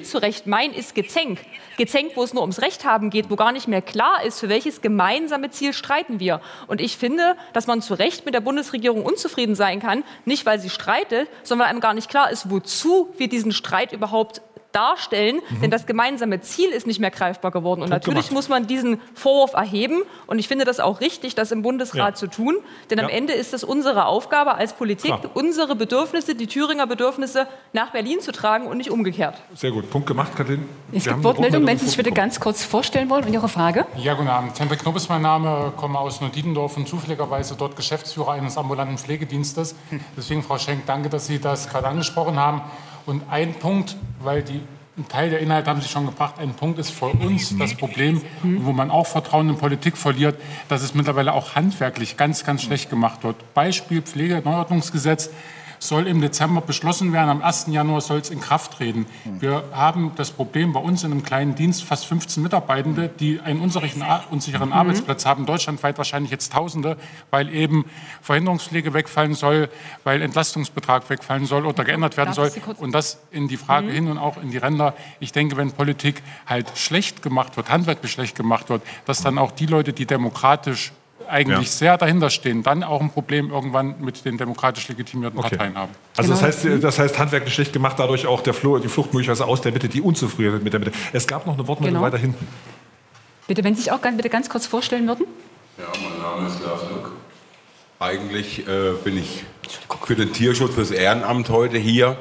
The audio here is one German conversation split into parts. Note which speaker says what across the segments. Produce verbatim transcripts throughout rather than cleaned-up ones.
Speaker 1: zu Recht meinen, ist Gezänk. Gezänk, wo es nur ums Recht haben geht, wo gar nicht mehr klar ist, für welches gemeinsame Ziel streiten wir. Und ich finde, dass man zu Recht mit der Bundesregierung unzufrieden sein kann, nicht weil sie streitet, sondern weil einem gar nicht klar ist, wozu wir diesen Streit überhaupt darstellen, mhm. denn das gemeinsame Ziel ist nicht mehr greifbar geworden. Und Punkt natürlich gemacht. Muss man diesen Vorwurf erheben. Und ich finde das auch richtig, das im Bundesrat ja. zu tun. Denn ja. am Ende ist es unsere Aufgabe als Politik, Klar. unsere Bedürfnisse, die Thüringer Bedürfnisse nach Berlin zu tragen und nicht umgekehrt.
Speaker 2: Sehr gut. Punkt gemacht, Kathrin.
Speaker 3: Es gibt Wortmeldungen. Wenn Sie sich bitte ganz kurz vorstellen wollen und Ihre Frage.
Speaker 4: Ja, guten Abend. Hendrik Knopp ist mein Name, komme aus Neudietendorf und zufälligerweise dort Geschäftsführer eines ambulanten Pflegedienstes. Deswegen, Frau Schenk, danke, dass Sie das gerade angesprochen haben. Und ein Punkt, weil die ein Teil der Inhalte haben Sie schon gebracht. Ein Punkt ist für uns das Problem, wo man auch Vertrauen in Politik verliert, dass es mittlerweile auch handwerklich ganz, ganz schlecht gemacht wird. Beispiel Pflegeneuordnungsgesetz soll im Dezember beschlossen werden. Am ersten Januar soll es in Kraft treten. Wir haben das Problem bei uns in einem kleinen Dienst, fast fünfzehn Mitarbeitende, die einen unsicheren, unsicheren mhm. Arbeitsplatz haben, deutschlandweit wahrscheinlich jetzt Tausende, weil eben Verhinderungspflege wegfallen soll, weil Entlastungsbetrag wegfallen soll oder geändert werden soll. Und das in die Frage mhm. hin und auch in die Ränder. Ich denke, wenn Politik halt schlecht gemacht wird, handwerklich schlecht gemacht wird, dass dann auch die Leute, die demokratisch eigentlich ja. sehr dahinter stehen, dann auch ein Problem irgendwann mit den demokratisch legitimierten okay. Parteien haben.
Speaker 2: Also das heißt, das heißt handwerklich schlecht gemacht, dadurch auch der Flo, die Flucht möglicherweise aus der Mitte, die Unzufriedenheit mit der Mitte. Es gab noch eine Wortmeldung genau. weiter hinten.
Speaker 3: Bitte, wenn Sie sich auch ganz, bitte ganz kurz vorstellen würden.
Speaker 5: Ja, mein Name ist Lars Lück. Eigentlich äh, bin ich für den Tierschutz, fürs Ehrenamt heute hier.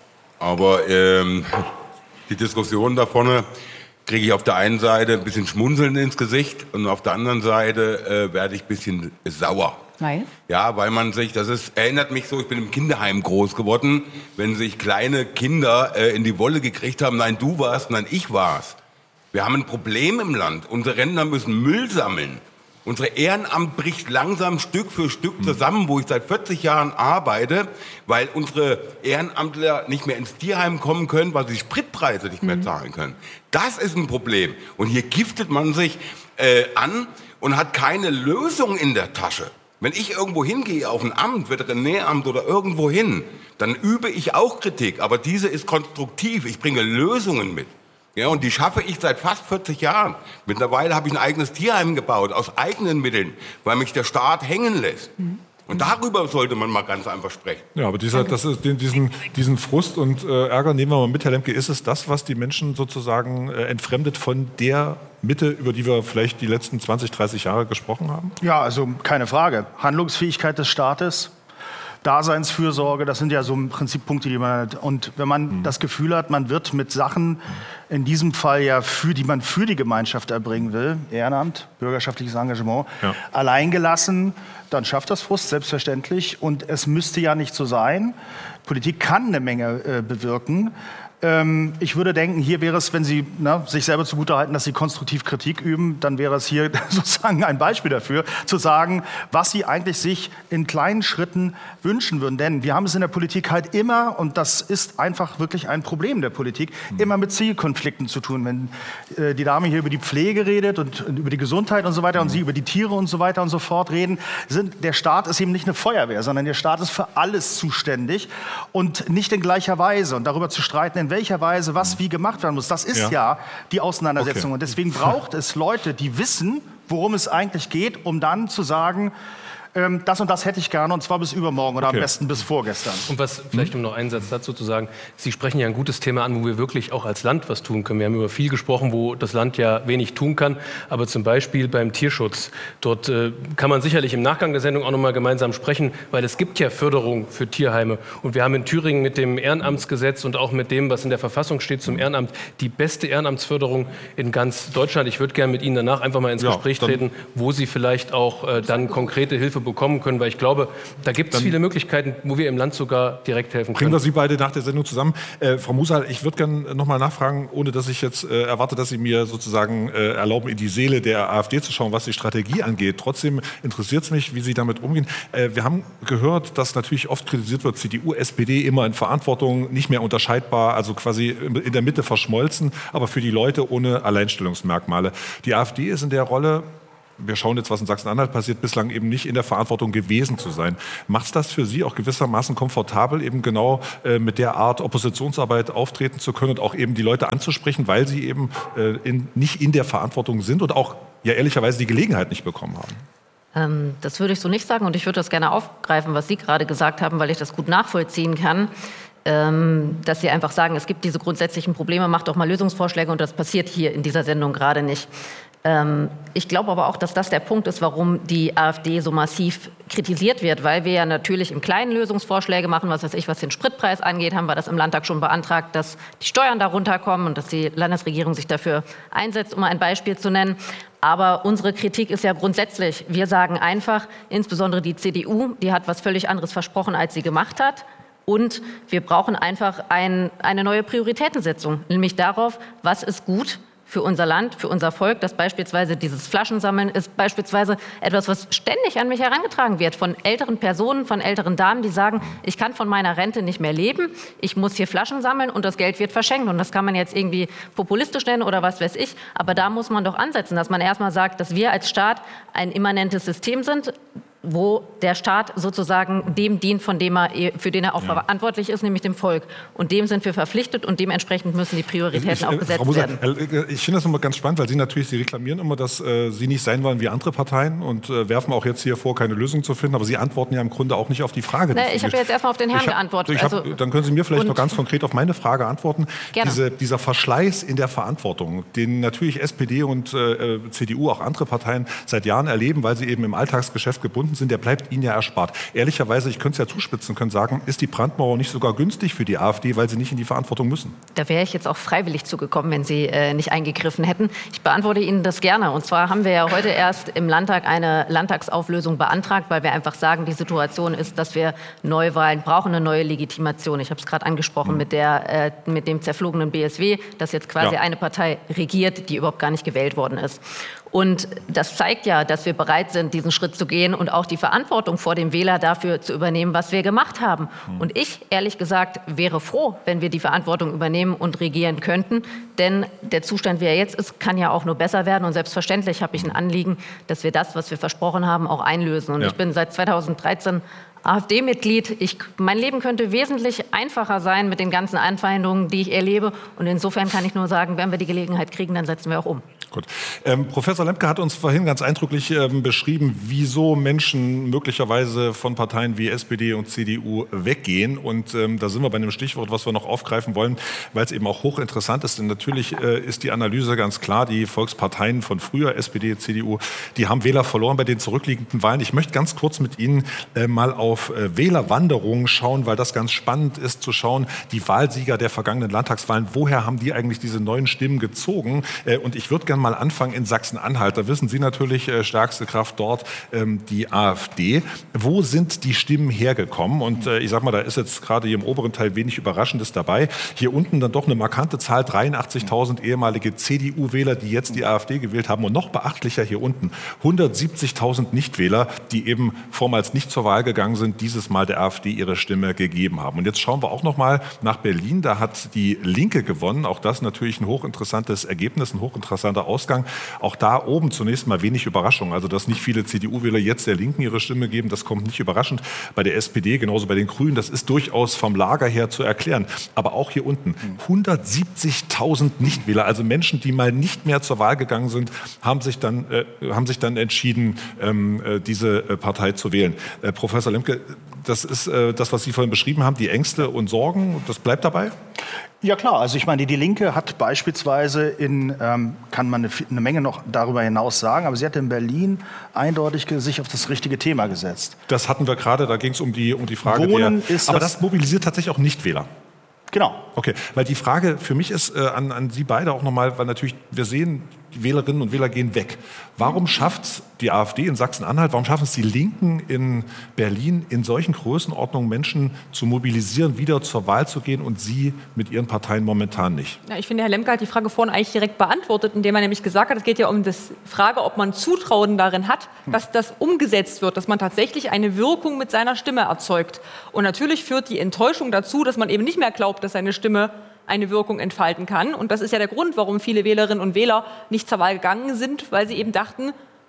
Speaker 5: Aber ähm, die Diskussion da vorne kriege ich auf der einen Seite ein bisschen Schmunzeln ins Gesicht und auf der anderen Seite äh, werde ich ein bisschen sauer.
Speaker 3: Weil?
Speaker 5: Ja, weil man sich, das ist, erinnert mich so, ich bin im Kinderheim groß geworden, wenn sich kleine Kinder äh, in die Wolle gekriegt haben, nein, du warst, nein, ich war's. Wir haben ein Problem im Land. Unsere Rentner müssen Müll sammeln. Unser Ehrenamt bricht langsam Stück für Stück zusammen, wo ich seit vierzig Jahren arbeite, weil unsere Ehrenamtler nicht mehr ins Tierheim kommen können, weil sie die Spritpreise nicht mehr zahlen können. Das ist ein Problem. Und hier giftet man sich äh, an und hat keine Lösung in der Tasche. Wenn ich irgendwo hingehe, auf ein Amt, Veterinäramt oder irgendwo hin, dann übe ich auch Kritik. Aber diese ist konstruktiv. Ich bringe Lösungen mit. Ja, und die schaffe ich seit fast vierzig Jahren. Mittlerweile habe ich ein eigenes Tierheim gebaut, aus eigenen Mitteln, weil mich der Staat hängen lässt. Mhm. Und darüber sollte man mal ganz einfach sprechen.
Speaker 2: Ja, aber dieser, das ist, diesen, diesen Frust und äh, Ärger nehmen wir mal mit, Herr Lemke. Ist es das, was die Menschen sozusagen äh, entfremdet von der Mitte, über die wir vielleicht die letzten zwanzig, dreißig Jahre gesprochen haben?
Speaker 6: Ja, also keine Frage. Handlungsfähigkeit des Staates, Daseinsfürsorge, das sind ja so im Prinzip Punkte, die man hat. Und wenn man mhm. das Gefühl hat, man wird mit Sachen, in diesem Fall ja, für die man für die Gemeinschaft erbringen will, Ehrenamt, bürgerschaftliches Engagement, ja. alleingelassen, dann schafft das Frust, selbstverständlich. Und es müsste ja nicht so sein. Politik kann eine Menge äh, bewirken. Ähm, ich würde denken, hier wäre es, wenn Sie na, sich selber zugutehalten, dass Sie konstruktiv Kritik üben, dann wäre es hier sozusagen ein Beispiel dafür, zu sagen, was Sie eigentlich sich in kleinen Schritten wünschen würden. Denn wir haben es in der Politik halt immer, und das ist einfach wirklich ein Problem der Politik, mhm. immer mit Zielkonflikten zu tun. Wenn äh, die Dame hier über die Pflege redet und, und über die Gesundheit und so weiter mhm. und Sie über die Tiere und so weiter und so fort reden, sind, der Staat ist eben nicht eine Feuerwehr, sondern der Staat ist für alles zuständig und nicht in gleicher Weise. Und darüber zu streiten, in welcher Weise was wie gemacht werden muss. Das ist ja, ja die Auseinandersetzung. Okay. Und deswegen braucht es Leute, die wissen, worum es eigentlich geht, um dann zu sagen, ähm, das und das hätte ich gerne, und zwar bis übermorgen oder okay. am besten bis vorgestern.
Speaker 7: Und was, vielleicht um noch einen Satz dazu zu sagen, Sie sprechen ja ein gutes Thema an, wo wir wirklich auch als Land was tun können. Wir haben über viel gesprochen, wo das Land ja wenig tun kann, aber zum Beispiel beim Tierschutz. Dort äh, kann man sicherlich im Nachgang der Sendung auch noch mal gemeinsam sprechen, weil es gibt ja Förderung für Tierheime. Und wir haben in Thüringen mit dem Ehrenamtsgesetz und auch mit dem, was in der Verfassung steht zum Ehrenamt, die beste Ehrenamtsförderung in ganz Deutschland. Ich würde gerne mit Ihnen danach einfach mal ins ja, Gespräch treten, wo Sie vielleicht auch äh, dann konkrete Hilfe bekommen können, weil ich glaube, da gibt es viele Möglichkeiten, wo wir im Land sogar direkt helfen können.
Speaker 2: Bringen wir Sie beide nach der Sendung zusammen. Äh, Frau Musal, ich würde gerne noch mal nachfragen, ohne dass ich jetzt äh, erwarte, dass Sie mir sozusagen äh, erlauben, in die Seele der AfD zu schauen, was die Strategie angeht. Trotzdem interessiert es mich, wie Sie damit umgehen. Äh, wir haben gehört, dass natürlich oft kritisiert wird, C D U, S P D immer in Verantwortung, nicht mehr unterscheidbar, also quasi in der Mitte verschmolzen, aber für die Leute ohne Alleinstellungsmerkmale. Die AfD ist in der Rolle, wir schauen jetzt, was in Sachsen-Anhalt passiert, bislang eben nicht in der Verantwortung gewesen zu sein. Macht es das für Sie auch gewissermaßen komfortabel, eben genau äh, mit der Art Oppositionsarbeit auftreten zu können und auch eben die Leute anzusprechen, weil sie eben äh, in, nicht in der Verantwortung sind und auch ja ehrlicherweise die Gelegenheit nicht bekommen haben?
Speaker 8: Ähm, das würde ich so nicht sagen und ich würde das gerne aufgreifen, was Sie gerade gesagt haben, weil ich das gut nachvollziehen kann. Ähm, dass Sie einfach sagen, es gibt diese grundsätzlichen Probleme, macht doch mal Lösungsvorschläge und das passiert hier in dieser Sendung gerade nicht. Ähm, ich glaube aber auch, dass das der Punkt ist, warum die AfD so massiv kritisiert wird, weil wir ja natürlich im Kleinen Lösungsvorschläge machen, was weiß ich, was den Spritpreis angeht, haben wir das im Landtag schon beantragt, dass die Steuern da runterkommen und dass die Landesregierung sich dafür einsetzt, um mal ein Beispiel zu nennen. Aber unsere Kritik ist ja grundsätzlich, wir sagen einfach, insbesondere die C D U, die hat was völlig anderes versprochen, als sie gemacht hat. Und wir brauchen einfach ein, eine neue Prioritätensetzung, nämlich darauf, was ist gut für unser Land, für unser Volk, dass beispielsweise dieses Flaschensammeln ist beispielsweise etwas, was ständig an mich herangetragen wird von älteren Personen, von älteren Damen, die sagen, ich kann von meiner Rente nicht mehr leben, ich muss hier Flaschen sammeln und das Geld wird verschenkt. Und das kann man jetzt irgendwie populistisch nennen oder was weiß ich, aber da muss man doch ansetzen, dass man erstmal sagt, dass wir als Staat ein immanentes System sind, wo der Staat sozusagen dem dient, von dem er, für den er auch ja. verantwortlich ist, nämlich dem Volk. Und dem sind wir verpflichtet und dementsprechend müssen die Prioritäten
Speaker 2: ich,
Speaker 8: auch gesetzt
Speaker 2: Frau Moser,
Speaker 8: werden.
Speaker 2: Ich finde das immer ganz spannend, weil Sie natürlich, Sie reklamieren immer, dass äh, Sie nicht sein wollen wie andere Parteien und äh, werfen auch jetzt hier vor, keine Lösung zu finden. Aber Sie antworten ja im Grunde auch nicht auf die Frage.
Speaker 8: Nee, ich habe jetzt erstmal auf den Herrn
Speaker 2: ich hab,
Speaker 8: geantwortet.
Speaker 2: Ich hab,
Speaker 8: also,
Speaker 2: dann können Sie mir vielleicht noch ganz konkret auf meine Frage antworten.
Speaker 8: Gerne.
Speaker 2: Diese, dieser Verschleiß in der Verantwortung, den natürlich S P D und äh, C D U, auch andere Parteien seit Jahren erleben, weil sie eben im Alltagsgeschäft gebunden sind, der bleibt Ihnen ja erspart. Ehrlicherweise, ich könnte es ja zuspitzen, können sagen, ist die Brandmauer nicht sogar günstig für die AfD, weil sie nicht in die Verantwortung müssen?
Speaker 8: Da wäre ich jetzt auch freiwillig zugekommen, wenn Sie äh, nicht eingegriffen hätten. Ich beantworte Ihnen das gerne. Und zwar haben wir ja heute erst im Landtag eine Landtagsauflösung beantragt, weil wir einfach sagen, die Situation ist, dass wir Neuwahlen brauchen, eine neue Legitimation. Ich habe es gerade angesprochen mhm. mit, der, äh, mit dem zerflogenen B S W, dass jetzt quasi ja. eine Partei regiert, die überhaupt gar nicht gewählt worden ist. Und das zeigt ja, dass wir bereit sind, diesen Schritt zu gehen und auch die Verantwortung vor dem Wähler dafür zu übernehmen, was wir gemacht haben. Und ich, ehrlich gesagt, wäre froh, wenn wir die Verantwortung übernehmen und regieren könnten. Denn der Zustand, wie er jetzt ist, kann ja auch nur besser werden. Und selbstverständlich habe ich ein Anliegen, dass wir das, was wir versprochen haben, auch einlösen. Und ja. ich bin seit zweitausenddreizehn AfD-Mitglied. Ich, mein Leben könnte wesentlich einfacher sein mit den ganzen Anfeindungen, die ich erlebe. Und insofern kann ich nur sagen, wenn wir die Gelegenheit kriegen, dann setzen wir auch um.
Speaker 2: Gut. Ähm, Professor Lemke hat uns vorhin ganz eindrücklich ähm, beschrieben, wieso Menschen möglicherweise von Parteien wie S P D und C D U weggehen. Und ähm, da sind wir bei einem Stichwort, was wir noch aufgreifen wollen, weil es eben auch hochinteressant ist. Denn natürlich äh, ist die Analyse ganz klar, die Volksparteien von früher, S P D, C D U, die haben Wähler verloren bei den zurückliegenden Wahlen. Ich möchte ganz kurz mit Ihnen äh, mal auf äh, Wählerwanderungen schauen, weil das ganz spannend ist zu schauen, die Wahlsieger der vergangenen Landtagswahlen, woher haben die eigentlich diese neuen Stimmen gezogen? Äh, und ich würde gerne mal anfangen in Sachsen-Anhalt. Da wissen Sie natürlich, äh, stärkste Kraft dort ähm, die AfD. Wo sind die Stimmen hergekommen? Und äh, ich sag mal, da ist jetzt gerade hier im oberen Teil wenig Überraschendes dabei. Hier unten dann doch eine markante Zahl, dreiundachtzigtausend ehemalige C D U-Wähler, die jetzt die AfD gewählt haben. Und noch beachtlicher hier unten, hundertsiebzigtausend Nichtwähler, die eben vormals nicht zur Wahl gegangen sind, dieses Mal der AfD ihre Stimme gegeben haben. Und jetzt schauen wir auch noch mal nach Berlin. Da hat die Linke gewonnen. Auch das natürlich ein hochinteressantes Ergebnis, ein hochinteressanter Ausgang. Auch da oben zunächst mal wenig Überraschung. Also, dass nicht viele C D U-Wähler jetzt der Linken ihre Stimme geben, das kommt nicht überraschend. Bei der S P D, genauso bei den Grünen, das ist durchaus vom Lager her zu erklären. Aber auch hier unten, hundertsiebzigtausend Nichtwähler, also Menschen, die mal nicht mehr zur Wahl gegangen sind, haben sich dann, äh, haben sich dann entschieden, ähm, äh, diese äh, Partei zu wählen. Äh, Professor Lemke, das ist äh, das, was Sie vorhin beschrieben haben, die Ängste und Sorgen, das bleibt dabei?
Speaker 6: Ja klar, also ich meine, die Linke hat beispielsweise in, ähm, kann man eine, eine Menge noch darüber hinaus sagen, aber sie hat in Berlin eindeutig sich auf das richtige Thema gesetzt.
Speaker 2: Das hatten wir gerade, da ging es um die, um die Frage
Speaker 6: Wohnen
Speaker 2: der,
Speaker 6: ist
Speaker 2: aber
Speaker 6: das,
Speaker 2: das mobilisiert tatsächlich auch Nichtwähler.
Speaker 6: Genau.
Speaker 2: Okay, weil die Frage für mich ist äh, an, an Sie beide auch nochmal, weil natürlich wir sehen, die Wählerinnen und Wähler gehen weg. Warum schafft die AfD in Sachsen-Anhalt, warum schaffen es die Linken in Berlin, in solchen Größenordnungen Menschen zu mobilisieren, wieder zur Wahl zu gehen und Sie mit Ihren Parteien momentan nicht?
Speaker 1: Ja, ich finde, Herr Lemke hat die Frage vorhin eigentlich direkt beantwortet, indem er nämlich gesagt hat, es geht ja um die Frage, ob man Zutrauen darin hat, dass das umgesetzt wird, dass man tatsächlich eine Wirkung mit seiner Stimme erzeugt. Und natürlich führt die Enttäuschung dazu, dass man eben nicht mehr glaubt, dass seine Stimme eine Wirkung entfalten kann. Und das ist ja der Grund, warum viele Wählerinnen und Wähler nicht zur Wahl gegangen sind, weil sie eben dachten,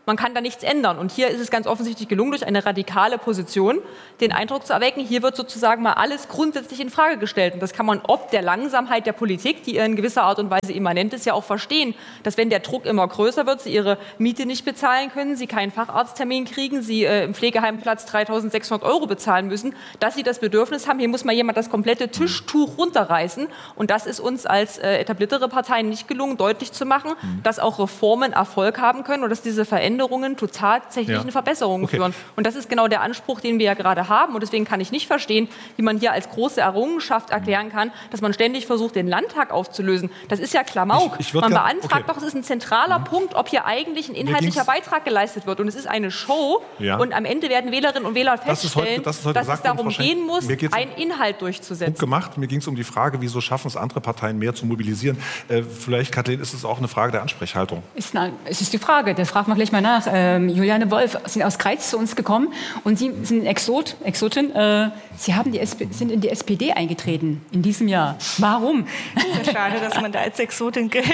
Speaker 1: man kann da nichts ändern. Und hier ist es ganz offensichtlich gelungen, durch eine radikale Position den Eindruck zu erwecken, hier wird sozusagen mal alles grundsätzlich in Frage gestellt. Und das kann man ob der Langsamkeit der Politik, die in gewisser Art und Weise immanent ist, ja auch verstehen, dass wenn der Druck immer größer wird, sie ihre Miete nicht bezahlen können, sie keinen Facharzttermin kriegen, sie äh, im Pflegeheimplatz dreitausendsechshundert Euro bezahlen müssen, dass sie das Bedürfnis haben, hier muss mal jemand das komplette Tischtuch runterreißen. Und das ist uns als äh, etabliertere Parteien nicht gelungen, deutlich zu machen, mhm. dass auch Reformen Erfolg haben können und dass diese Veränderungen zu tatsächlichen ja. Verbesserungen okay. führen. Und das ist genau der Anspruch, den wir ja gerade haben. Und deswegen kann ich nicht verstehen, wie man hier als große Errungenschaft erklären kann, dass man ständig versucht, den Landtag aufzulösen. Das ist ja Klamauk. Ich, ich man beantragt okay. doch, es ist ein zentraler mhm. Punkt, ob hier eigentlich ein inhaltlicher Beitrag geleistet wird. Und es ist eine Show. Ja. Und am Ende werden Wählerinnen und Wähler feststellen, das ist heute, das ist heute dass es darum gehen muss, einen Inhalt durchzusetzen.
Speaker 2: Gut gemacht. Mir ging es um die Frage, wieso schaffen es andere Parteien mehr zu mobilisieren. Äh, vielleicht, Kathleen, ist es auch eine Frage der Ansprechhaltung.
Speaker 3: Ist eine, es ist die Frage. Das fragt man gleich mal nach. Ähm, Juliane Wolf sind aus Greiz zu uns gekommen und Sie sind Exot, Exotin. Äh, Sie haben die S P, sind in die S P D eingetreten in diesem Jahr. Warum?
Speaker 9: Sehr schade, dass man da als Exotin gilt.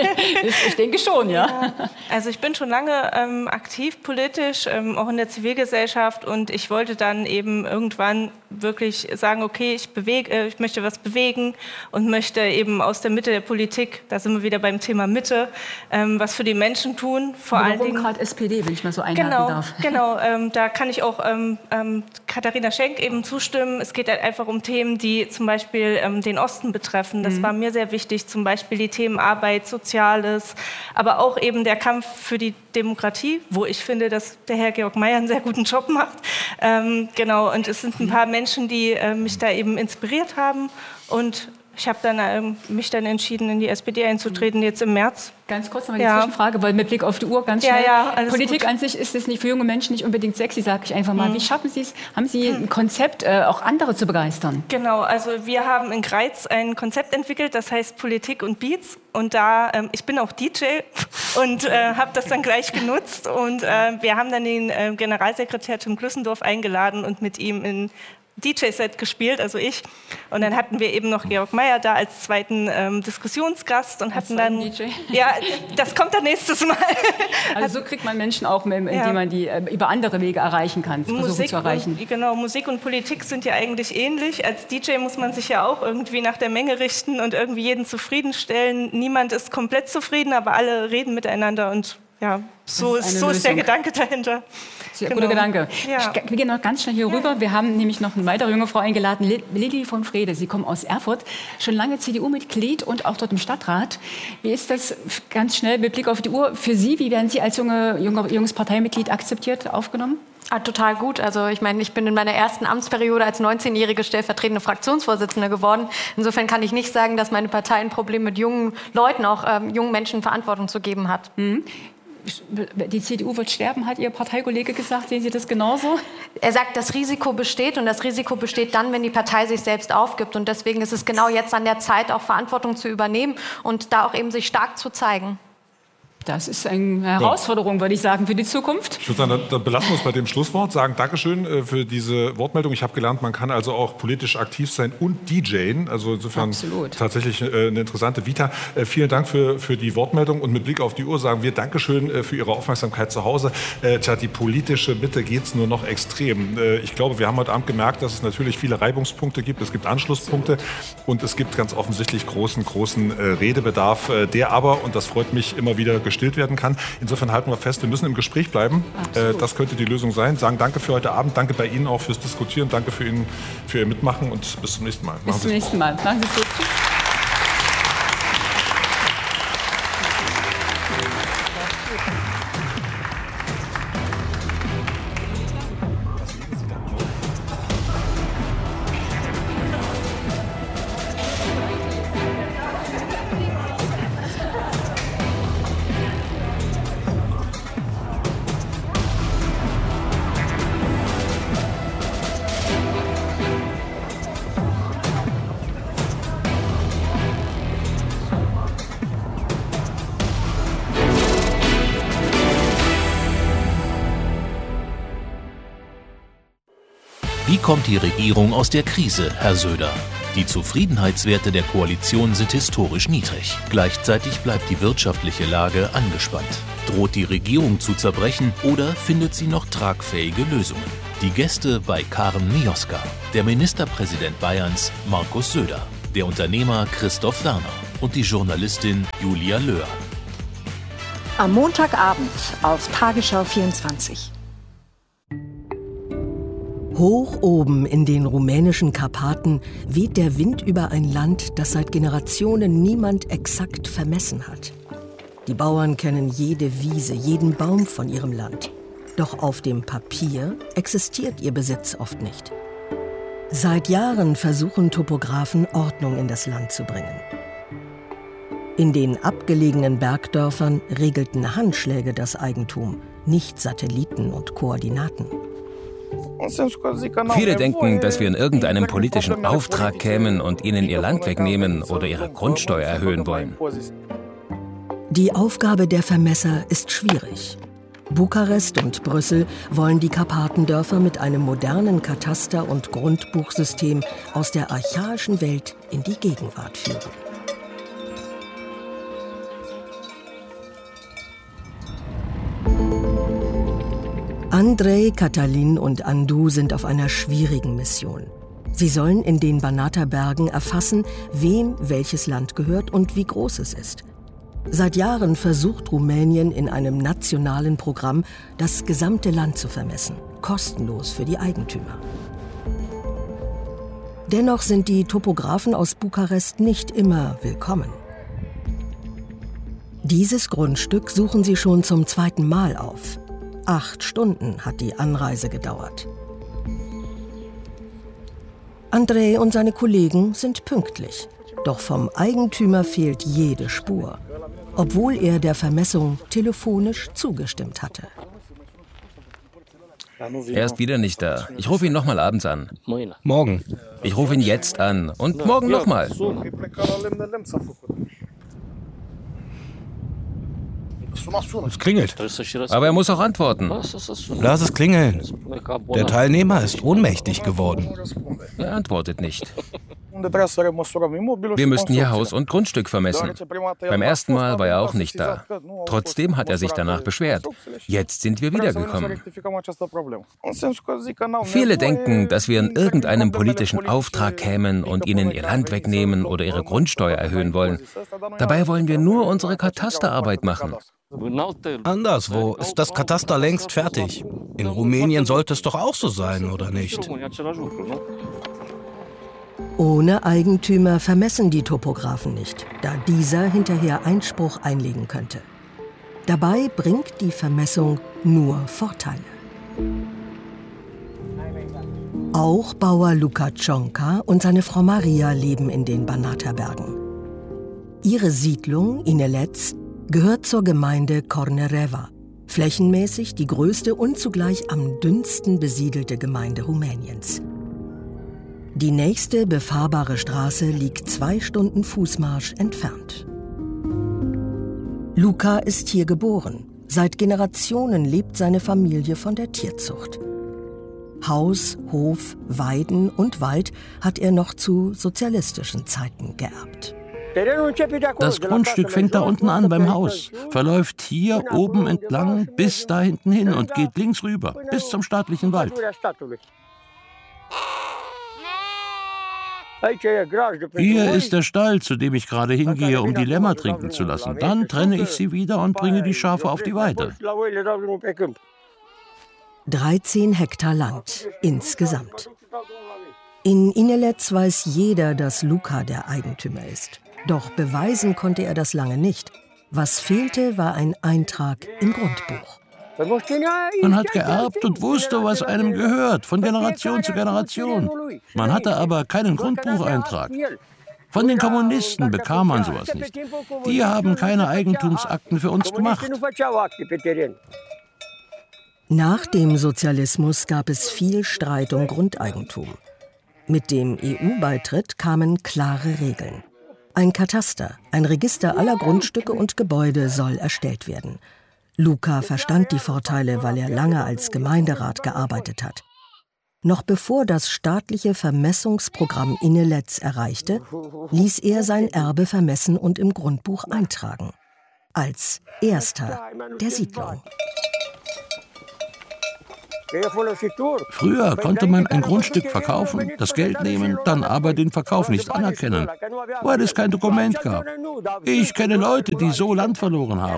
Speaker 3: Ich denke schon, ja.
Speaker 9: ja. Also ich bin schon lange ähm, aktiv politisch, ähm, auch in der Zivilgesellschaft und ich wollte dann eben irgendwann wirklich sagen, okay, ich bewege, äh, ich möchte was bewegen und möchte eben aus der Mitte der Politik, da sind wir wieder beim Thema Mitte, ähm, was für die Menschen tun. Vor
Speaker 3: Warum
Speaker 9: allen Dingen
Speaker 3: gerade S P D, wenn ich mal so einhaken
Speaker 9: genau,
Speaker 3: darf.
Speaker 9: Genau, ähm, da kann ich auch ähm, ähm, Katharina Schenk eben zustimmen. Es geht halt einfach um Themen, die zum Beispiel ähm, den Osten betreffen. Das mhm. war mir sehr wichtig, zum Beispiel die Themen Arbeit, Soziales, aber auch eben der Kampf für die Demokratie, wo ich finde, dass der Herr Georg Mayer einen sehr guten Job macht. Ähm, genau, und es sind ein paar Menschen, die äh, mich da eben inspiriert haben und ich habe dann ähm, mich dann entschieden, in die S P D einzutreten, jetzt im März.
Speaker 3: Ganz kurz noch mal die
Speaker 9: ja.
Speaker 3: Zwischenfrage, weil mit Blick auf die Uhr ganz schnell.
Speaker 9: Ja, ja,
Speaker 3: Politik
Speaker 9: gut.
Speaker 3: an sich ist es nicht für junge Menschen nicht unbedingt sexy, sage ich einfach mal. Mhm. Wie schaffen Sie es? Haben Sie ein Konzept, äh, auch andere zu begeistern?
Speaker 9: Genau, also wir haben in Greiz ein Konzept entwickelt, das heißt Politik und Beats. Und da, ähm, ich bin auch D J und äh, habe das dann gleich genutzt. Und äh, wir haben dann den äh, Generalsekretär Tim Glüssendorf eingeladen und mit ihm in D J-Set gespielt, also ich. Und dann hatten wir eben noch Georg Mayer da als zweiten ähm, Diskussionsgast und hatten dann... D J? Ja, das kommt dann nächstes Mal.
Speaker 3: Also so kriegt man Menschen auch, indem ja. man die äh, über andere Wege erreichen kann, versuchen zu erreichen.
Speaker 9: Und, genau, Musik und Politik sind ja eigentlich ähnlich. Als D J muss man sich ja auch irgendwie nach der Menge richten und irgendwie jeden zufriedenstellen. Niemand ist komplett zufrieden, aber alle reden miteinander und ja, so ist, so ist der Gedanke dahinter.
Speaker 3: Sehr
Speaker 9: genau.
Speaker 3: guter Gedanke.
Speaker 9: Ja.
Speaker 3: Ich, wir gehen noch ganz schnell hier ja. rüber. Wir haben nämlich noch eine weitere junge Frau eingeladen, Lilly von Frede. Sie kommen aus Erfurt, schon lange C D U-Mitglied und auch dort im Stadtrat. Wie ist das ganz schnell mit Blick auf die Uhr für Sie? Wie werden Sie als junge, junge, junges Parteimitglied akzeptiert, aufgenommen?
Speaker 10: Ah, total gut. Also ich meine, ich bin in meiner ersten Amtsperiode als neunzehnjährige stellvertretende Fraktionsvorsitzende geworden. Insofern kann ich nicht sagen, dass meine Partei ein Problem mit jungen Leuten, auch ähm, jungen Menschen Verantwortung zu geben hat.
Speaker 3: Mhm. Die C D U wird sterben, hat Ihr Parteikollege gesagt. Sehen Sie das genauso?
Speaker 10: Er sagt, das Risiko besteht und das Risiko besteht dann, wenn die Partei sich selbst aufgibt. Und deswegen ist es genau jetzt an der Zeit, auch Verantwortung zu übernehmen und da auch eben sich stark zu zeigen.
Speaker 3: Das ist eine Herausforderung, würde ich sagen, für die Zukunft.
Speaker 2: Ich würde sagen, dann, dann belassen wir uns bei dem Schlusswort. Sagen Dankeschön äh, für diese Wortmeldung. Ich habe gelernt, man kann also auch politisch aktiv sein und DJen. Also insofern Absolut. tatsächlich äh, eine interessante Vita. Äh, vielen Dank für, für die Wortmeldung. Und mit Blick auf die Uhr sagen wir Dankeschön äh, für Ihre Aufmerksamkeit zu Hause. Äh, tja, die politische Mitte geht es nur noch extrem. Äh, ich glaube, wir haben heute Abend gemerkt, dass es natürlich viele Reibungspunkte gibt. Es gibt Anschlusspunkte und es gibt ganz offensichtlich großen, großen äh, Redebedarf, äh, der aber, und das freut mich, immer wieder gestillt werden kann. Insofern halten wir fest, wir müssen im Gespräch bleiben. Äh, das könnte die Lösung sein. Sagen danke für heute Abend, danke bei Ihnen auch fürs Diskutieren, danke für, Ihnen, für Ihr Mitmachen und bis zum nächsten Mal.
Speaker 3: Bis zum nächsten Mal. Machen Sie es gut.
Speaker 11: kommt die Regierung aus der Krise, Herr Söder? Die Zufriedenheitswerte der Koalition sind historisch niedrig. Gleichzeitig bleibt die wirtschaftliche Lage angespannt. Droht die Regierung zu zerbrechen oder findet sie noch tragfähige Lösungen? Die Gäste bei Karen Mioska, der Ministerpräsident Bayerns Markus Söder, der Unternehmer Christoph Werner und die Journalistin Julia Löhr.
Speaker 12: Am Montagabend auf Tagesschau vierundzwanzig.
Speaker 13: Hoch oben in den rumänischen Karpaten weht der Wind über ein Land, das seit Generationen niemand exakt vermessen hat. Die Bauern kennen jede Wiese, jeden Baum von ihrem Land. Doch auf dem Papier existiert ihr Besitz oft nicht. Seit Jahren versuchen Topografen, Ordnung in das Land zu bringen. In den abgelegenen Bergdörfern regelten Handschläge das Eigentum, nicht Satelliten und Koordinaten.
Speaker 14: Viele denken, dass wir in irgendeinem politischen Auftrag kämen und ihnen ihr Land wegnehmen oder ihre Grundsteuer erhöhen wollen.
Speaker 13: Die Aufgabe der Vermesser ist schwierig. Bukarest und Brüssel wollen die Karpatendörfer mit einem modernen Kataster- und Grundbuchsystem aus der archaischen Welt in die Gegenwart führen. Andrei, Katalin und Andu sind auf einer schwierigen Mission. Sie sollen in den Banata-Bergen erfassen, wem welches Land gehört und wie groß es ist. Seit Jahren versucht Rumänien in einem nationalen Programm, das gesamte Land zu vermessen, kostenlos für die Eigentümer. Dennoch sind die Topografen aus Bukarest nicht immer willkommen. Dieses Grundstück suchen sie schon zum zweiten Mal auf. Acht Stunden hat die Anreise gedauert. Andrei und seine Kollegen sind pünktlich. Doch vom Eigentümer fehlt jede Spur, obwohl er der Vermessung telefonisch zugestimmt hatte.
Speaker 14: Er ist wieder nicht da. Ich rufe ihn noch mal abends an. Morgen. Ich rufe ihn jetzt an. Und morgen noch mal.
Speaker 15: Es klingelt.
Speaker 14: Aber er muss auch antworten.
Speaker 15: Lass es klingeln. Der Teilnehmer ist ohnmächtig geworden.
Speaker 14: Er antwortet nicht. Wir müssten hier Haus und Grundstück vermessen. Beim ersten Mal war er auch nicht da. Trotzdem hat er sich danach beschwert. Jetzt sind wir wiedergekommen. Viele denken, dass wir in irgendeinem politischen Auftrag kämen und ihnen ihr Land wegnehmen oder ihre Grundsteuer erhöhen wollen. Dabei wollen wir nur unsere Katasterarbeit machen.
Speaker 15: Anderswo ist das Kataster längst fertig. In Rumänien sollte es doch auch so sein, oder nicht?
Speaker 13: Ohne Eigentümer vermessen die Topografen nicht, da dieser hinterher Einspruch einlegen könnte. Dabei bringt die Vermessung nur Vorteile. Auch Bauer Luka Csonka und seine Frau Maria leben in den Banata-Bergen. Ihre Siedlung, Inelec, gehört zur Gemeinde Cornereva, flächenmäßig die größte und zugleich am dünnsten besiedelte Gemeinde Rumäniens. Die nächste befahrbare Straße liegt zwei Stunden Fußmarsch entfernt. Luka ist hier geboren. Seit Generationen lebt seine Familie von der Tierzucht. Haus, Hof, Weiden und Wald hat er noch zu sozialistischen Zeiten geerbt.
Speaker 16: Das Grundstück fängt da unten an beim Haus, verläuft hier oben entlang bis da hinten hin und geht links rüber, bis zum staatlichen Wald. Hier ist der Stall, zu dem ich gerade hingehe, um die Lämmer trinken zu lassen. Dann trenne ich sie wieder und bringe die Schafe auf die Weide.
Speaker 13: dreizehn Hektar Land insgesamt. In Inelec weiß jeder, dass Luka der Eigentümer ist. Doch beweisen konnte er das lange nicht. Was fehlte, war ein Eintrag im Grundbuch.
Speaker 16: Man hat geerbt und wusste, was einem gehört, von Generation zu Generation. Man hatte aber keinen Grundbucheintrag. Von den Kommunisten bekam man sowas nicht. Die haben keine Eigentumsakten für uns gemacht.
Speaker 13: Nach dem Sozialismus gab es viel Streit um Grundeigentum. Mit dem E U-Beitritt kamen klare Regeln. Ein Kataster, ein Register aller Grundstücke und Gebäude soll erstellt werden. Luka verstand die Vorteile, weil er lange als Gemeinderat gearbeitet hat. Noch bevor das staatliche Vermessungsprogramm Inelec erreichte, ließ er sein Erbe vermessen und im Grundbuch eintragen. Als Erster der Siedlung.
Speaker 16: Früher konnte man ein Grundstück verkaufen, das Geld nehmen, dann aber den Verkauf nicht anerkennen, weil es kein Dokument gab. Ich kenne Leute, die so Land verloren haben.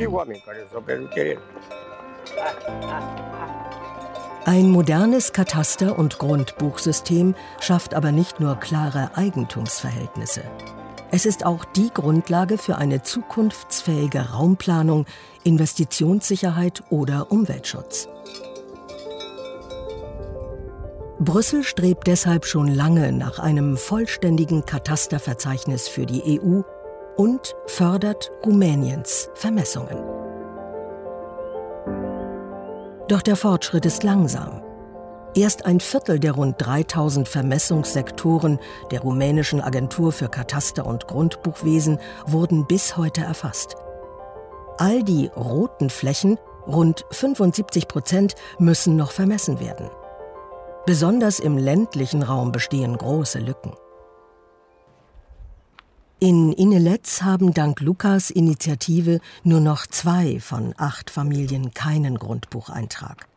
Speaker 13: Ein modernes Kataster- und Grundbuchsystem schafft aber nicht nur klare Eigentumsverhältnisse. Es ist auch die Grundlage für eine zukunftsfähige Raumplanung, Investitionssicherheit oder Umweltschutz. Brüssel strebt deshalb schon lange nach einem vollständigen Katasterverzeichnis für die E U und fördert Rumäniens Vermessungen. Doch der Fortschritt ist langsam. Erst ein Viertel der rund dreitausend Vermessungssektoren der rumänischen Agentur für Kataster- und Grundbuchwesen wurden bis heute erfasst. All die roten Flächen, rund fünfundsiebzig Prozent, müssen noch vermessen werden. Besonders im ländlichen Raum bestehen große Lücken. In Inelec haben dank Lukas Initiative nur noch zwei von acht Familien keinen Grundbucheintrag.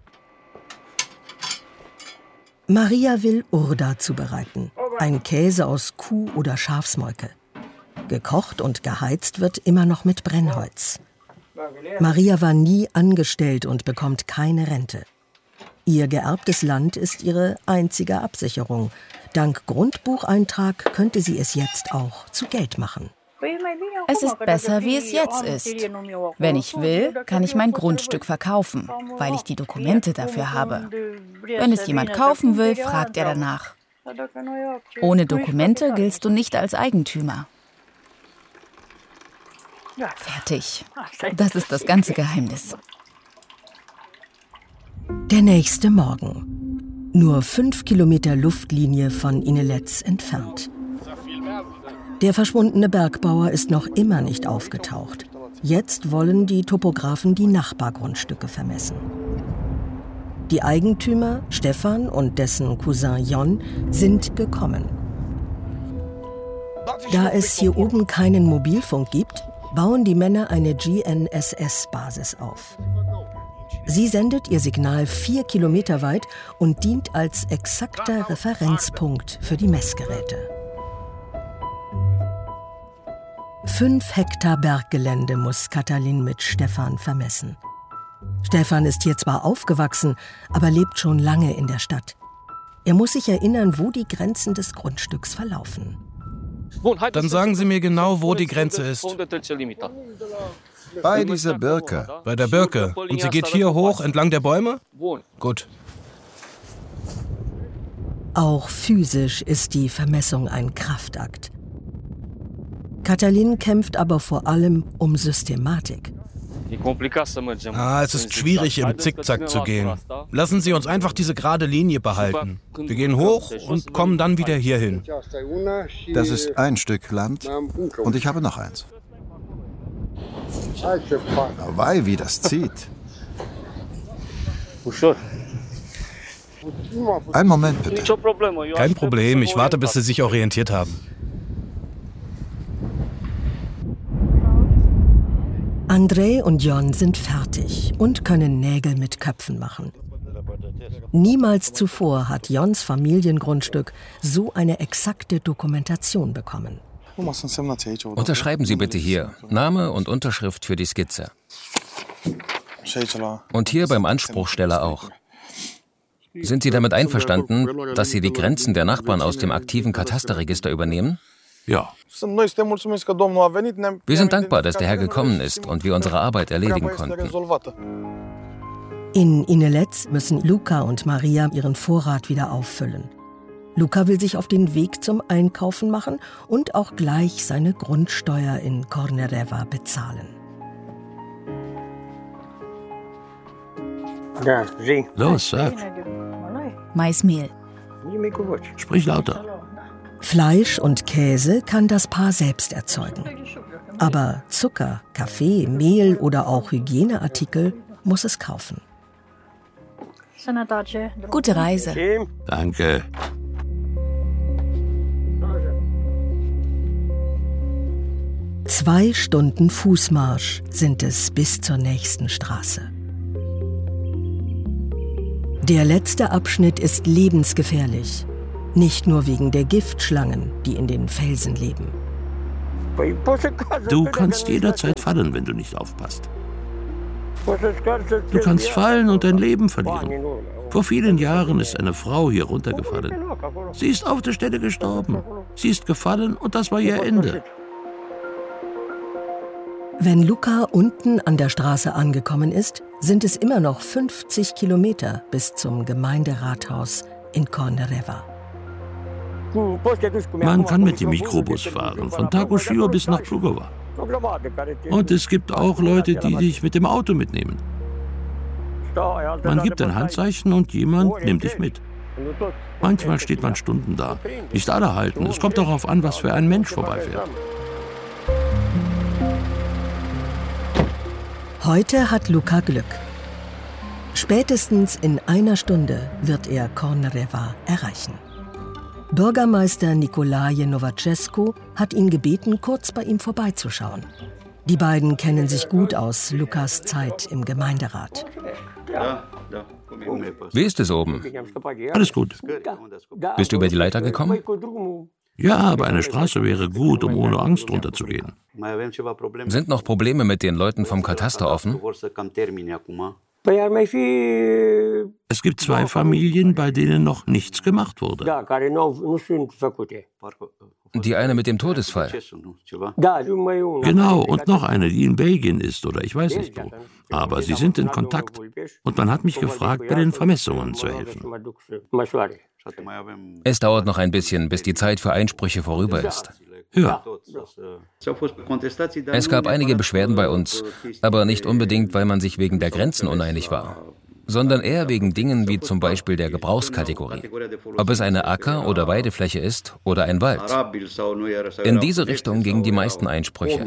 Speaker 13: Maria will Urda zubereiten, ein Käse aus Kuh- oder Schafsmolke. Gekocht und geheizt wird immer noch mit Brennholz. Maria war nie angestellt und bekommt keine Rente. Ihr geerbtes Land ist ihre einzige Absicherung. Dank Grundbucheintrag könnte sie es jetzt auch zu Geld machen.
Speaker 17: Es ist besser, wie es jetzt ist. Wenn ich will, kann ich mein Grundstück verkaufen, weil ich die Dokumente dafür habe. Wenn es jemand kaufen will, fragt er danach. Ohne Dokumente giltst du nicht als Eigentümer. Fertig. Das ist das ganze Geheimnis.
Speaker 13: Der nächste Morgen. Nur fünf Kilometer Luftlinie von Inelec entfernt. Der verschwundene Bergbauer ist noch immer nicht aufgetaucht. Jetzt wollen die Topografen die Nachbargrundstücke vermessen. Die Eigentümer, Stefan und dessen Cousin Jon, sind gekommen. Da es hier oben keinen Mobilfunk gibt, bauen die Männer eine G N S S-Basis auf. Sie sendet ihr Signal vier Kilometer weit und dient als exakter Referenzpunkt für die Messgeräte. Fünf Hektar Berggelände muss Katalin mit Stefan vermessen. Stefan ist hier zwar aufgewachsen, aber lebt schon lange in der Stadt. Er muss sich erinnern, wo die Grenzen des Grundstücks verlaufen.
Speaker 15: Dann sagen Sie mir genau, wo die Grenze ist.
Speaker 18: Bei dieser Birke.
Speaker 15: Bei der Birke. Und sie geht hier hoch entlang der Bäume? Gut.
Speaker 13: Auch physisch ist die Vermessung ein Kraftakt. Katalin kämpft aber vor allem um Systematik.
Speaker 15: Ah, es ist schwierig, im Zickzack zu gehen. Lassen Sie uns einfach diese gerade Linie behalten. Wir gehen hoch und kommen dann wieder hierhin.
Speaker 18: Das ist ein Stück Land und ich habe noch eins. Wei, wie das zieht. Einen Moment bitte.
Speaker 15: Kein Problem, ich warte, bis Sie sich orientiert haben.
Speaker 13: Andrei und Jon sind fertig und können Nägel mit Köpfen machen. Niemals zuvor hat Jons Familiengrundstück so eine exakte Dokumentation bekommen.
Speaker 14: Unterschreiben Sie bitte hier Name und Unterschrift für die Skizze. Und hier beim Anspruchsteller auch. Sind Sie damit einverstanden, dass Sie die Grenzen der Nachbarn aus dem aktiven Katasterregister übernehmen?
Speaker 16: Ja.
Speaker 14: Wir sind dankbar, dass der Herr gekommen ist und wir unsere Arbeit erledigen konnten.
Speaker 13: In Inelec müssen Luca und Maria ihren Vorrat wieder auffüllen. Luca will sich auf den Weg zum Einkaufen machen und auch gleich seine Grundsteuer in Cornereva bezahlen.
Speaker 16: Los, sag.
Speaker 17: Maismehl.
Speaker 16: Sprich lauter.
Speaker 13: Fleisch und Käse kann das Paar selbst erzeugen. Aber Zucker, Kaffee, Mehl oder auch Hygieneartikel muss es kaufen.
Speaker 17: Gute Reise.
Speaker 16: Danke.
Speaker 13: Zwei Stunden Fußmarsch sind es bis zur nächsten Straße. Der letzte Abschnitt ist lebensgefährlich. Nicht nur wegen der Giftschlangen, die in den Felsen leben.
Speaker 16: Du kannst jederzeit fallen, wenn du nicht aufpasst. Du kannst fallen und dein Leben verlieren. Vor vielen Jahren ist eine Frau hier runtergefallen. Sie ist auf der Stelle gestorben. Sie ist gefallen und das war ihr Ende.
Speaker 13: Wenn Luca unten an der Straße angekommen ist, sind es immer noch fünfzig Kilometer bis zum Gemeinderathaus in Cornereva.
Speaker 16: Man kann mit dem Mikrobus fahren, von Tagušio bis nach Prugova. Und es gibt auch Leute, die dich mit dem Auto mitnehmen. Man gibt ein Handzeichen und jemand nimmt dich mit. Manchmal steht man Stunden da. Nicht alle halten. Es kommt darauf an, was für ein Mensch vorbeifährt.
Speaker 13: Heute hat Luca Glück. Spätestens in einer Stunde wird er Cornereva erreichen. Bürgermeister Nicolae Novacescu hat ihn gebeten, kurz bei ihm vorbeizuschauen. Die beiden kennen sich gut aus Lucas Zeit im Gemeinderat.
Speaker 14: Wie ist es oben?
Speaker 16: Alles gut.
Speaker 14: Bist du über die Leiter gekommen?
Speaker 16: Ja, aber eine Straße wäre gut, um ohne Angst runterzugehen.
Speaker 14: Sind noch Probleme mit den Leuten vom Kataster offen?
Speaker 16: Es gibt zwei Familien, bei denen noch nichts gemacht wurde.
Speaker 14: Die eine mit dem Todesfall.
Speaker 16: Genau, und noch eine, die in Belgien ist oder ich weiß nicht wo. Aber sie sind in Kontakt. Und man hat mich gefragt, bei den Vermessungen zu helfen.
Speaker 14: Es dauert noch ein bisschen, bis die Zeit für Einsprüche vorüber ist.
Speaker 16: Ja.
Speaker 14: Es gab einige Beschwerden bei uns, aber nicht unbedingt, weil man sich wegen der Grenzen uneinig war, sondern eher wegen Dingen wie zum Beispiel der Gebrauchskategorie. Ob es eine Acker- oder Weidefläche ist oder ein Wald. In diese Richtung gingen die meisten Einsprüche.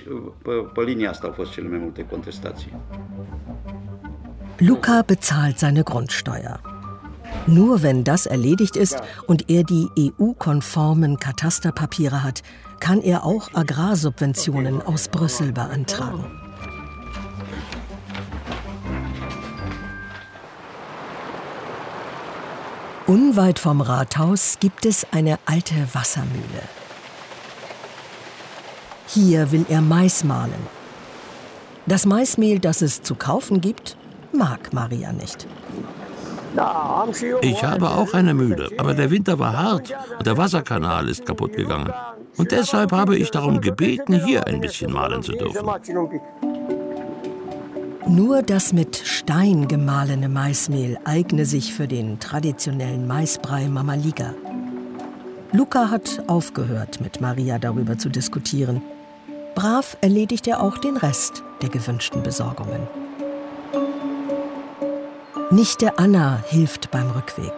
Speaker 13: Luca bezahlt seine Grundsteuer. Nur wenn das erledigt ist und er die E U-konformen Katasterpapiere hat, kann er auch Agrarsubventionen aus Brüssel beantragen. Unweit vom Rathaus gibt es eine alte Wassermühle. Hier will er Mais mahlen. Das Maismehl, das es zu kaufen gibt, mag Maria nicht.
Speaker 16: Ich habe auch eine Mühle, aber der Winter war hart und der Wasserkanal ist kaputt gegangen. Und deshalb habe ich darum gebeten, hier ein bisschen mahlen zu dürfen.
Speaker 13: Nur das mit Stein gemahlene Maismehl eigne sich für den traditionellen Maisbrei Mamaliga. Luca hat aufgehört, mit Maria darüber zu diskutieren. Brav erledigt er auch den Rest der gewünschten Besorgungen. Nichte Anna hilft beim Rückweg.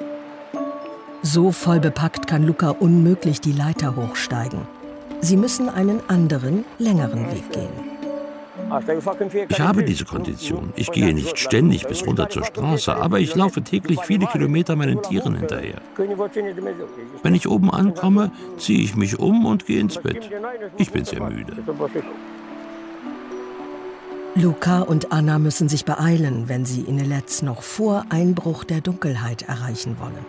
Speaker 13: So voll bepackt kann Luca unmöglich die Leiter hochsteigen. Sie müssen einen anderen, längeren Weg gehen.
Speaker 16: Ich habe diese Kondition. Ich gehe nicht ständig bis runter zur Straße, aber ich laufe täglich viele Kilometer meinen Tieren hinterher. Wenn ich oben ankomme, ziehe ich mich um und gehe ins Bett. Ich bin sehr müde.
Speaker 13: Luca und Anna müssen sich beeilen, wenn sie Inelets noch vor Einbruch der Dunkelheit erreichen wollen.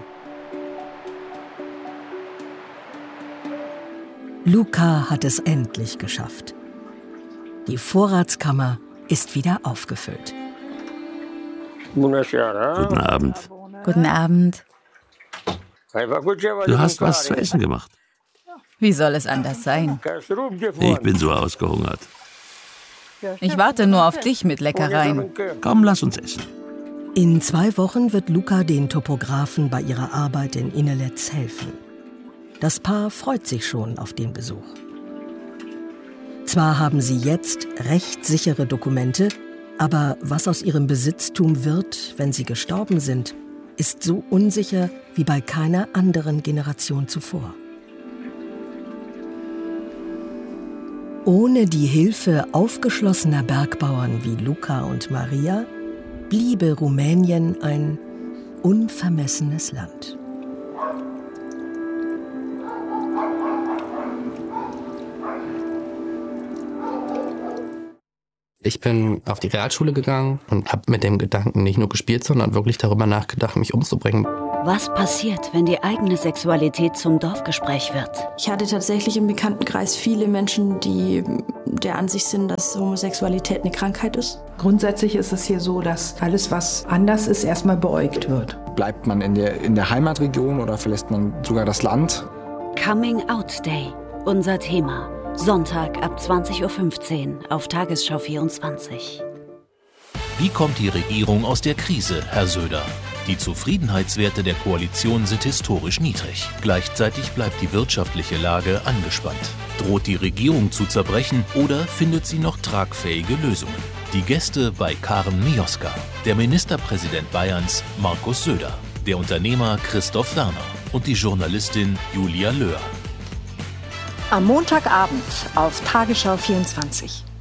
Speaker 13: Luca hat es endlich geschafft. Die Vorratskammer ist wieder aufgefüllt.
Speaker 16: Guten Abend.
Speaker 17: Guten Abend.
Speaker 16: Du hast was zu essen gemacht.
Speaker 17: Wie soll es anders sein?
Speaker 16: Ich bin so ausgehungert.
Speaker 17: Ich warte nur auf dich mit Leckereien.
Speaker 16: Komm, lass uns essen.
Speaker 13: In zwei Wochen wird Luca den Topografen bei ihrer Arbeit in Inelets helfen. Das Paar freut sich schon auf den Besuch. Zwar haben sie jetzt rechtssichere Dokumente, aber was aus ihrem Besitztum wird, wenn sie gestorben sind, ist so unsicher wie bei keiner anderen Generation zuvor. Ohne die Hilfe aufgeschlossener Bergbauern wie Luca und Maria bliebe Rumänien ein unvermessenes Land.
Speaker 19: Ich bin auf die Realschule gegangen und habe mit dem Gedanken nicht nur gespielt, sondern wirklich darüber nachgedacht, mich umzubringen.
Speaker 20: Was passiert, wenn die eigene Sexualität zum Dorfgespräch wird?
Speaker 21: Ich hatte tatsächlich im Bekanntenkreis viele Menschen, die der Ansicht sind, dass Homosexualität eine Krankheit ist.
Speaker 22: Grundsätzlich ist es hier so, dass alles, was anders ist, erstmal beäugt wird.
Speaker 23: Bleibt man in der, in der Heimatregion oder verlässt man sogar das Land?
Speaker 20: Coming Out Day, unser Thema. Sonntag ab zwanzig Uhr fünfzehn auf Tagesschau vierundzwanzig.
Speaker 11: Wie kommt die Regierung aus der Krise, Herr Söder? Die Zufriedenheitswerte der Koalition sind historisch niedrig. Gleichzeitig bleibt die wirtschaftliche Lage angespannt. Droht die Regierung zu zerbrechen oder findet sie noch tragfähige Lösungen? Die Gäste bei Karen Mioska, der Ministerpräsident Bayerns Markus Söder, der Unternehmer Christoph Werner und die Journalistin Julia Löhr.
Speaker 12: Am Montagabend auf Tagesschau vierundzwanzig.